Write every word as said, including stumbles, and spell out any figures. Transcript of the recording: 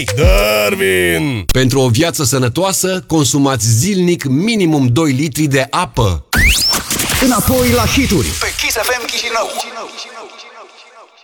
Darwin! Pentru o viață sănătoasă, consumați zilnic minimum doi litri de apă. Înapoi la hituri Pe Kiss F M Chișinău.